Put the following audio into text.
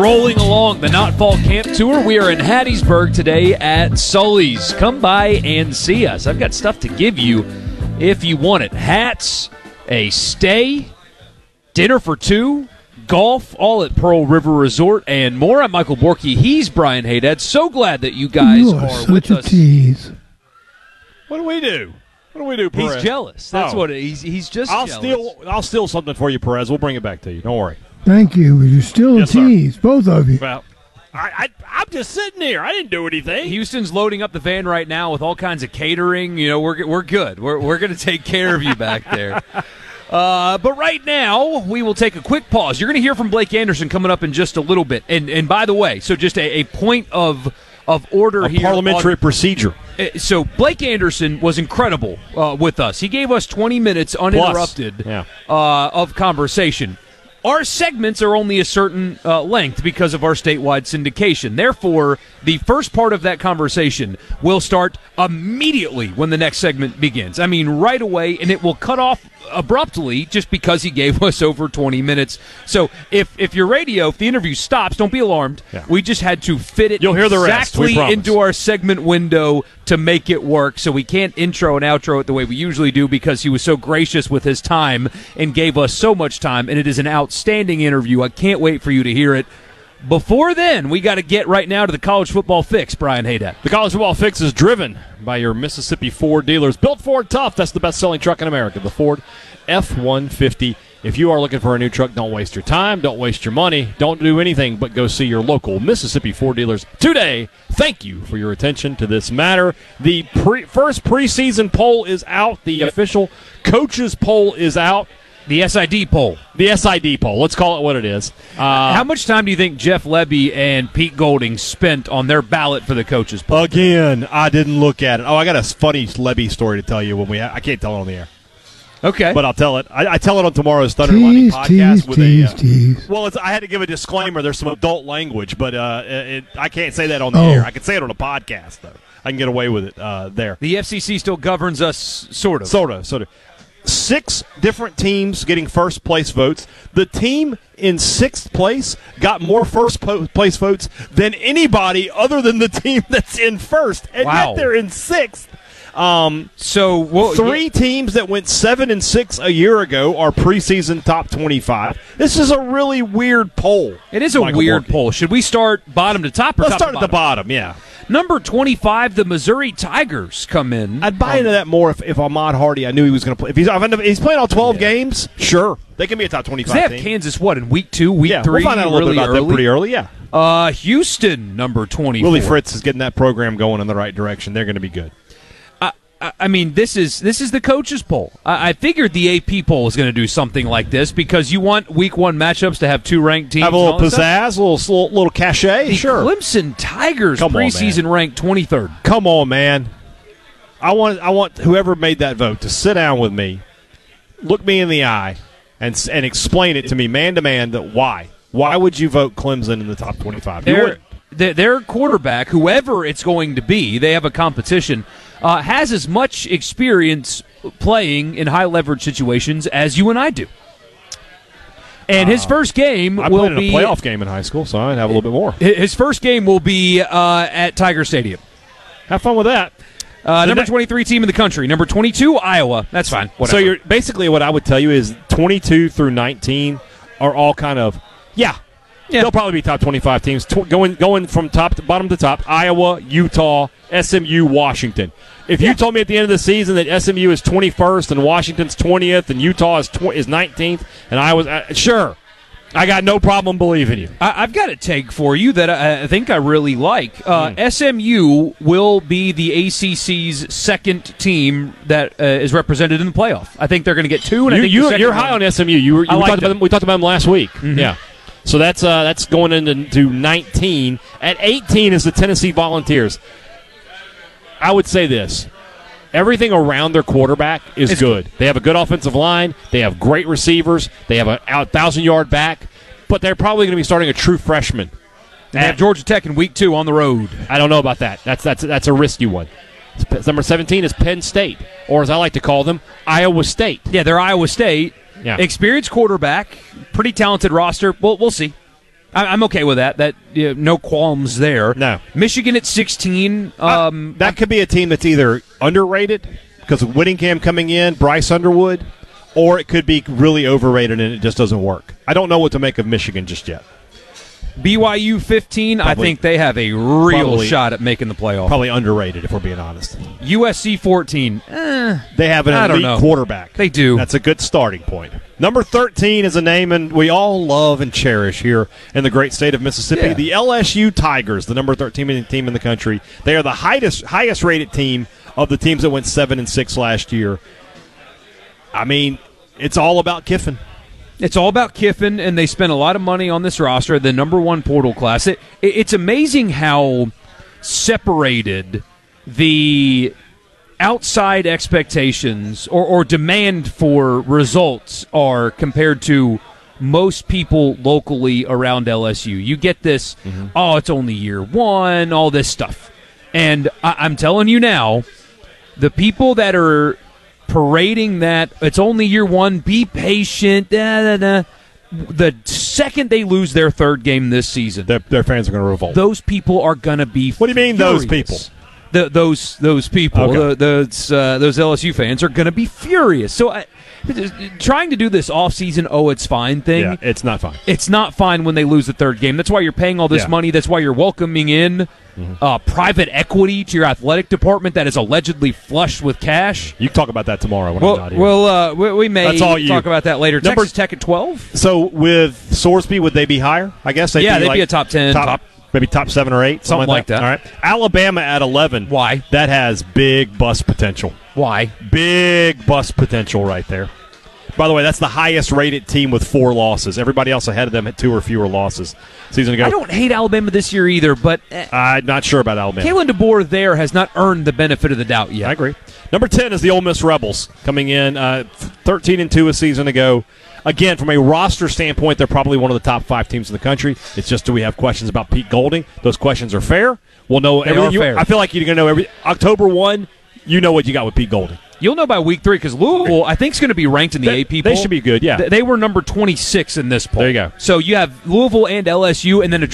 Rolling along the Not Fall Camp Tour, we are in Hattiesburg today at Sully's. Come by and see us. I've got stuff to give you if you want it. Hats, a stay, dinner for two, golf, all at Pearl River Resort, and more. I'm Michael Borky. He's Brian Haydad. So glad that you guys are with us. Tease. What do we do? What do we do, Perez? He's jealous. That's what he's just jealous. I'll steal something for you, Perez. We'll bring it back to you. Don't worry. Thank you. You're still a tease, both of you. Well, I'm just sitting here. I didn't do anything. Houston's loading up the van right now with all kinds of catering. You know, we're good. We're going to take care of you back there. But right now, we will take a quick pause. You're going to hear from Blake Anderson coming up in just a little bit. And by the way, so just a point of order here. Parliamentary procedure. So Blake Anderson was incredible with us. He gave us 20 minutes uninterrupted of conversation. Our segments are only a certain length because of our statewide syndication. Therefore, the first part of that conversation will start immediately when the next segment begins. I mean, right away, and it will cut off abruptly just because he gave us over 20 minutes. So if your radio, if the interview stops, don't be alarmed. Yeah. We just had to fit it exactly into our segment window to make it work. So we can't intro and outro it the way we usually do because he was so gracious with his time and gave us so much time, and it is an outstanding interview. I can't wait for you to hear it. Before then, we got to get right now to the College Football Fix, Brian Haydad. The College Football Fix is driven by your Mississippi Ford dealers. Built Ford Tough, that's the best-selling truck in America, the Ford F-150. If you are looking for a new truck, don't waste your time, don't waste your money, don't do anything but go see your local Mississippi Ford dealers today. Thank you for your attention to this matter. The first preseason poll is out. The official coaches poll is out. The SID poll. The SID poll. Let's call it what it is. How much time do you think Jeff Lebby and Pete Golding spent on their ballot for the coaches poll? Again, I didn't look at it. Oh, I got a funny Lebby story to tell you I can't tell it on the air. Okay. But I'll tell it. I tell it on tomorrow's Thunder Lightning podcast Well, I had to give a disclaimer. There's some adult language, but I can't say that on the air. I can say it on a podcast, though. I can get away with it there. The FCC still governs us, sort of. Sort of. 6 different teams getting first-place votes. The team in 6th place got more first-place votes than anybody other than the team that's in first. And yet they're in 6th. Three teams that went 7-6 a year ago are preseason top 25. This is a really weird poll. It is a weird poll. Should we start bottom to top or Let's top to bottom? Let's start at the bottom, yeah. Number 25, the Missouri Tigers come in. I'd buy into that more if Ahmad Hardy, I knew he was going to play. If he's playing all 12 games, sure. They can be a top 25 team. They have team. Kansas, in week 2, week 3? We'll find out a little bit about them pretty early, yeah. Houston, number 24. Willie Fritz is getting that program going in the right direction. They're going to be good. I mean, this is the coaches poll. I figured the AP poll was going to do something like this because you want week 1 matchups to have 2 ranked teams. Have a little pizzazz, a little cachet. The Clemson Tigers preseason ranked 23rd. Come on, man. I want whoever made that vote to sit down with me, look me in the eye, and explain it to me man to man that why. Why would you vote Clemson in the top 25? Their quarterback, whoever it's going to be, they have a competition, has as much experience playing in high-leverage situations as you and I do. And his first game will be... I played in a playoff game in high school, so I'd have a little bit more. His first game will be at Tiger Stadium. Have fun with that. Number 23 team in the country. Number 22, Iowa. That's fine. Whatever. So basically what I would tell you is 22 through 19 are all kind of, they'll probably be top 25 teams. Going from bottom to top, Iowa, Utah, SMU, Washington. If you told me at the end of the season that SMU is 21st and Washington's 20th and Utah is 19th and Iowa's sure, I got no problem believing you. I've got a take for you that I think I really like. SMU will be the ACC's second team that is represented in the playoff. I think they're going to get 2. And You're high on SMU. We talked about them last week. Mm-hmm. Yeah. So that's going into 19. At 18 is the Tennessee Volunteers. I would say this. Everything around their quarterback is good. They have a good offensive line. They have great receivers. They have a 1,000-yard back. But they're probably going to be starting a true freshman. They have Georgia Tech in week 2 on the road. I don't know about that. That's a risky one. Number 17 is Penn State, or as I like to call them, Iowa State. Yeah, they're Iowa State. Yeah. Experienced quarterback, pretty talented roster. We'll see. I'm okay with that. That no qualms there. No. Michigan at 16. That could be a team that's either underrated because of Whittingham coming in, Bryce Underwood, or it could be really overrated and it just doesn't work. I don't know what to make of Michigan just yet. BYU 15, I think they have a real shot at making the playoff. Probably underrated, if we're being honest. USC 14. They have an elite quarterback. They do. That's a good starting point. Number 13 is a name and we all love and cherish here in the great state of Mississippi. Yeah. The LSU Tigers, the number 13 team in the country. They are the highest rated team of the teams that went 7-6 last year. I mean, it's all about Kiffin. It's all about Kiffin, and they spent a lot of money on this roster, the number one portal class. It's amazing how separated the outside expectations or demand for results are compared to most people locally around LSU. You get this, it's only year one, all this stuff. And I'm telling you now, the people that are parading that it's only year one, be patient, the second they lose their third game this season, their fans are going to revolt. Those people are going to be What do you mean furious. Those people? Those people, okay. those LSU fans are going to be furious. So trying to do this off-season, it's fine thing. Yeah, it's not fine. It's not fine when they lose the third game. That's why you're paying all this money. That's why you're welcoming in private equity to your athletic department that is allegedly flush with cash. You can talk about that tomorrow when I'm not here. Well, we may talk about that later. Number, Texas Tech at 12. So with Sorsby, would they be higher? I guess they'd be a top 10. Maybe top 7 or 8. Something like that. All right. Alabama at 11. Why? That has big bust potential. Why? Big bust potential right there. By the way, that's the highest rated team with 4 losses. Everybody else ahead of them had 2 or fewer losses season ago. I don't hate Alabama this year either, but I'm not sure about Alabama. Kalen DeBoer there has not earned the benefit of the doubt yet. I agree. Number 10 is the Ole Miss Rebels coming in 13-2 a season ago. Again, from a roster standpoint, they're probably one of the top 5 teams in the country. It's just, do we have questions about Pete Golding? Those questions are fair. We'll know everything. Fair. I feel like you're going to know everything. October 1, you know what you got with Pete Golding. You'll know by week 3 because Louisville, I think, is going to be ranked in the AP poll. They should be good, yeah. They were number 26 in this poll. There you go. So you have Louisville and LSU, and then a